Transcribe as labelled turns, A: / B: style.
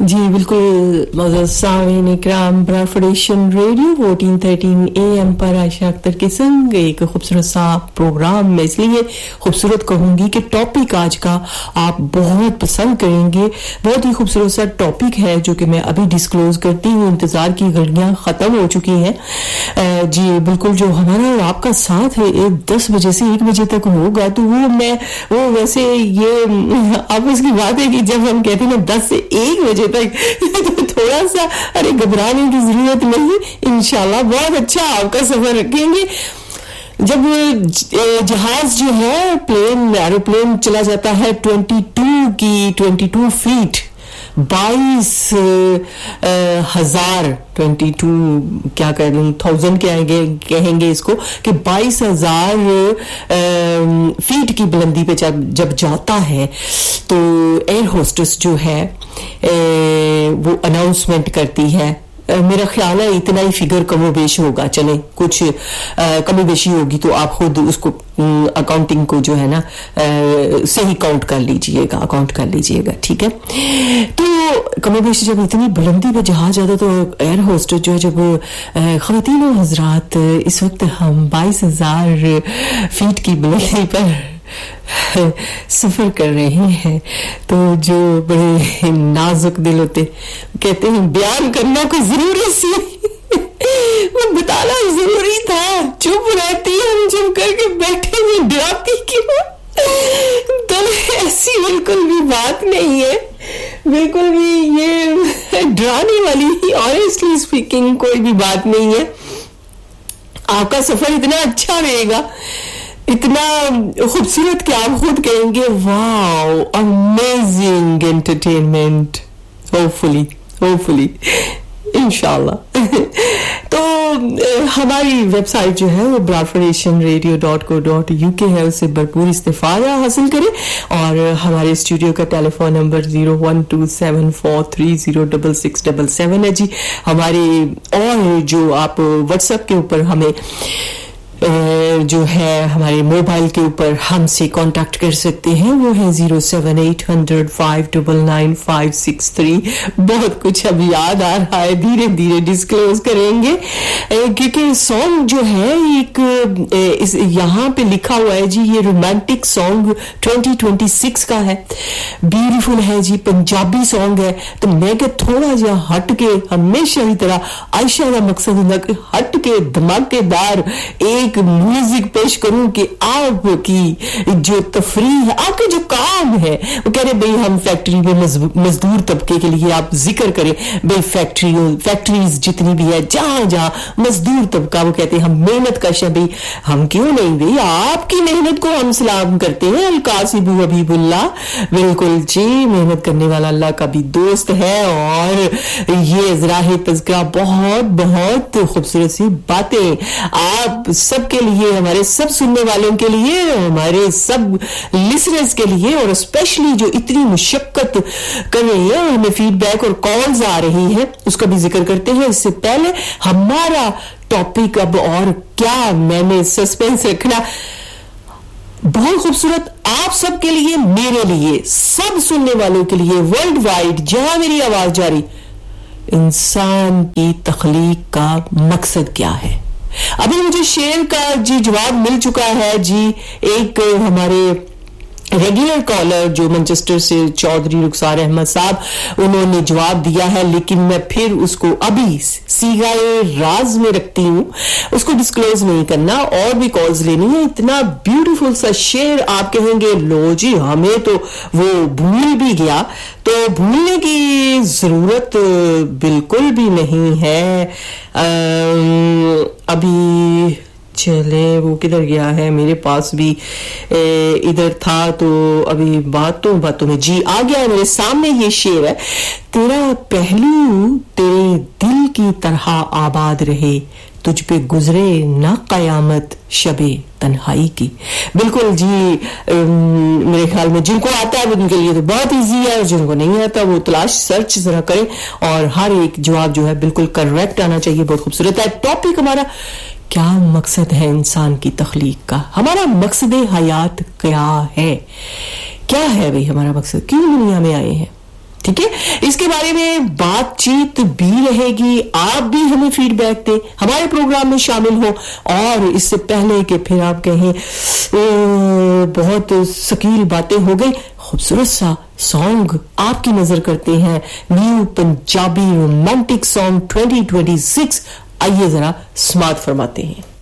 A: جی بالکل معزز سامعین اکرام، براڈفیشن ریڈیو 1413 AM پر عائشہ اختر کے سنگ ایک خوبصورت سا پروگرام میں اس لیے خوبصورت کہوں گی کہ ٹاپک آج کا آپ بہت پسند کریں گے. بہت ہی خوبصورت سا ٹاپک ہے جو کہ میں ابھی ڈسکلوز کرتی ہوں. انتظار کی گھڑیاں ختم ہو چکی ہیں. جی بالکل جو ہمارا اور آپ کا ساتھ ہے 10 بجے سے 1 بجے تک ہوگا، تو وہ ویسے یہ آپس کی بات ہے کہ جب ہم کہتے ہیں 10 سے 1 بجے تک تو تھوڑا سا گھبرانے کی ضرورت نہیں. انشاءاللہ بہت اچھا آپ کا سفر رکھیں گے. جب جہاز جو ہے ایروپلین چلا جاتا ہے 22 فیٹ 22,000 کیا کہیں گے اس کو کہ 22,000 فیٹ کی بلندی پہ جب جاتا ہے تو ایئر ہوسٹس جو ہے وہ اناؤنسمنٹ کرتی ہے. میرا خیال ہے اتنا ہی فگر کم و بیش ہوگا، چلیں کچھ کم و بیشی ہوگی تو آپ خود اس کو اکاؤنٹنگ کو جو ہے نا صحیح اکاؤنٹ کر لیجئے گا ٹھیک ہے. تو کم و بیش جب اتنی بلندی پہ جہاز جاتا تو ایئر ہوسٹس جو ہے جب خواتین و حضرات اس وقت ہم 22,000 فیٹ کی بلندی پر سفر کر رہے ہیں تو جو بڑے نازک دل ہوتے کہتے ہیں بیان کرنا کوئی ضروری سی وہ بتانا ضروری تھا. چپ رہتی ہم چپ کر کے بیٹھے ہوئے ڈراتی کیوں؟ تو ایسی بالکل بھی بات نہیں ہے، بالکل بھی یہ ڈرانے والی آنیسٹلی اسپیکنگ کوئی بھی بات نہیں ہے. آپ کا سفر اتنا اچھا رہے گا، اتنا خوبصورت کہ آپ خود کہیں گے واو امیزنگ انٹرٹینمنٹ. ہوپفلی انشاءاللہ. تو ہماری ویب سائٹ جو ہے وہ broadfoundationradio.co.uk ہے، اس سے بھرپور استفادہ حاصل کریں. اور ہمارے اسٹوڈیو کا ٹیلی فون نمبر 0127430677 ہے جی. ہمارے اور جو آپ واٹس ایپ کے اوپر ہمیں جو ہے ہمارے موبائل کے اوپر ہم سے کانٹیکٹ کر سکتے ہیں وہ ہے 07800599563. بہت کچھ ابھی یاد آ رہا ہے، دھیرے دھیرے ڈسکلوز کریں گے کیونکہ سانگ جو ہے ایک یہاں پہ لکھا ہوا ہے جی یہ رومانٹک سانگ 2026 کا ہے، بیوٹیفل ہے جی، پنجابی سانگ ہے. تو میں کہ تھوڑا جہا ہٹ کے ہمیشہ کی طرح عائشہ کا مقصد ہوتا کہ ہٹ کے دھماکے دار ایک میوزک پیش کروں کہ آپ کی جو تفریح ہے، آپ کے جو کام ہے، وہ کہہ رہے بھئی ہم فیکٹری میں مزدور طبقے کے لیے آپ ذکر کریں بھئی فیکٹریز جتنی بھی ہے جہاں مزدور طبقہ وہ کہتے ہیں ہم محنت کش ہیں، بھئی ہم کیوں نہیں، بھئی آپ کی محنت کو ہم سلام کرتے ہیں. القاسب حبیب اللہ بالکل جی، محنت کرنے والا اللہ کا بھی دوست ہے. اور یہ ذراہ تذکرہ بہت بہت خوبصورت سی باتیں آپ سب کے لیے، ہمارے سب سننے والوں کے لیے، ہمارے سب لسنرز کے لیے، اور اسپیشلی جو اتنی مشقت کر رہی ہے، ہمیں فیڈ بیک اور کالز آ رہی ہیں، اس کا بھی ذکر کرتے ہیں. اس سے پہلے ہمارا ٹاپک اب اور کیا میں نے سسپینس رکھنا، بہت خوبصورت آپ سب کے لیے، میرے لیے، سب سننے والوں کے لیے ورلڈ وائڈ جہاں میری آواز جاری. انسان کی تخلیق کا مقصد کیا ہے؟ ابھی مجھے شعر کا جی جواب مل چکا ہے جی. ایک ہمارے ریگولر کالر جو مانچسٹر سے چودھری رخسار احمد صاحب، انہوں نے جواب دیا ہے، لیکن میں پھر اس کو ابھی صیغۂ راز میں رکھتی ہوں، اس کو ڈسکلوز نہیں کرنا، اور بھی کالز لینی ہے. اتنا بیوٹیفل سا شعر آپ کہیں گے لو جی ہمیں تو وہ بھول بھی گیا. تو بھولنے کی ضرورت بالکل بھی نہیں ہے. ابھی چلے وہ کدھر گیا ہے، میرے پاس بھی ادھر تھا تو ابھی باتوں میں جی آ گیا میرے سامنے. یہ شعر ہے، تیرا پہلو تیرے دل کی طرح آباد رہے، تجھ پہ گزرے نہ قیامت شب تنہائی کی. بالکل جی، میرے خیال میں جن کو آتا ہے ان کے لیے تو بہت ایزی ہے، اور جن کو نہیں آتا وہ تلاش سرچ ذرا کریں، اور ہر ایک جواب جو ہے بالکل کریکٹ آنا چاہیے. بہت خوبصورت ہے ٹاپک ہمارا، کیا مقصد ہے انسان کی تخلیق کا؟ ہمارا مقصد حیات کیا ہے؟ کیا ہے بھئی ہمارا مقصد؟ کیوں دنیا میں آئے ہیں؟ ٹھیک ہے, اس کے بارے میں بات چیت بھی رہے گی. آپ بھی ہمیں فیڈ بیک دیں, ہمارے پروگرام میں شامل ہو. اور اس سے پہلے کہ پھر آپ کہیں بہت ثقیل باتیں ہو گئی, خوبصورت سا سانگ آپ کی نظر کرتے ہیں, نیو پنجابی رومانٹک سانگ 2026. آئیے ذرا سماعت فرماتے ہیں.